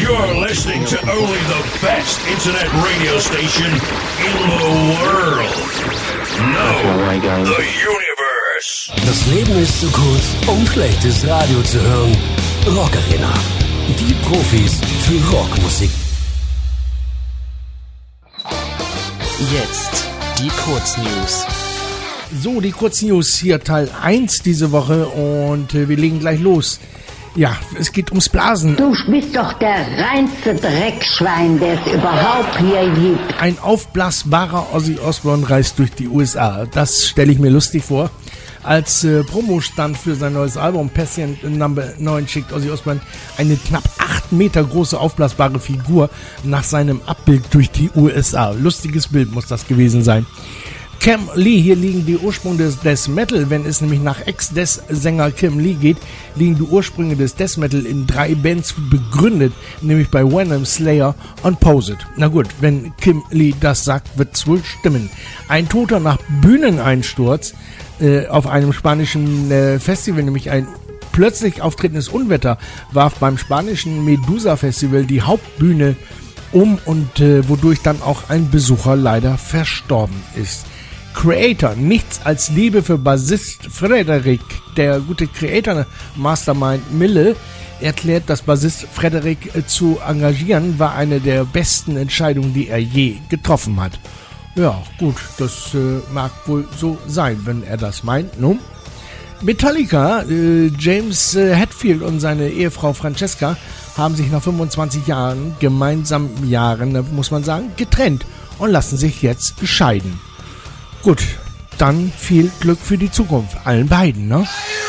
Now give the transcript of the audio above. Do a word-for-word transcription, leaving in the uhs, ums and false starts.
You're listening to only the best internet radio station in the world. No, the universe. Das Leben ist zu kurz, um schlechtes Radio zu hören. Rock Arena. Die Profis für Rockmusik. Jetzt die Kurznews. So, die Kurznews hier Teil eins diese Woche und äh, wir legen gleich los. Ja, es geht ums Blasen. Du bist doch der reinste Dreckschwein, der es überhaupt hier gibt. Ein aufblasbarer Ozzy Osbourne reist durch die U S A. Das stelle ich mir lustig vor. Als äh, Promostand für sein neues Album Patient Number neun schickt Ozzy Osbourne eine knapp acht Meter große aufblasbare Figur nach seinem Abbild durch die U S A. Lustiges Bild muss das gewesen sein. Kim Lee, hier liegen die Ursprünge des Death Metal. Wenn es nämlich nach Ex-Death-Sänger Kim Lee geht, liegen die Ursprünge des Death Metal in drei Bands begründet, nämlich bei Venom, Slayer und Posed. Na gut, wenn Kim Lee das sagt, wird es wohl stimmen. Ein Toter nach Bühneneinsturz äh, auf einem spanischen äh, Festival, nämlich ein plötzlich auftretendes Unwetter, warf beim spanischen Medusa Festival die Hauptbühne um und äh, wodurch dann auch ein Besucher leider verstorben ist. Creator, nichts als Liebe für Bassist Frederik. Der gute Creator Mastermind Mille erklärt, dass Bassist Frederik zu engagieren war eine der besten Entscheidungen, die er je getroffen hat. Ja, gut, das äh, mag wohl so sein, wenn er das meint, ne? Metallica, äh, James äh, Hetfield und seine Ehefrau Francesca haben sich nach fünfundzwanzig Jahren, gemeinsamen Jahren, muss man sagen, getrennt und lassen sich jetzt scheiden. Gut, dann viel Glück für die Zukunft, allen beiden, ne?